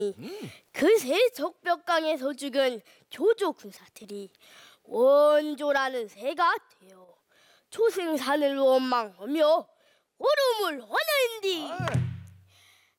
그새 적벽강에서 죽은 조조 군사들이 원조라는 새가 되어 초승산을 원망하며 얼음을 하는디